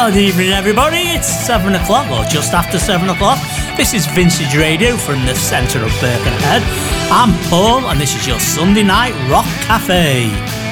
Good evening, everybody. It's 7 o'clock, or just after 7 o'clock. This is Vintage Radio from the centre of Birkenhead. I'm Paul, and this is your Sunday night rock cafe.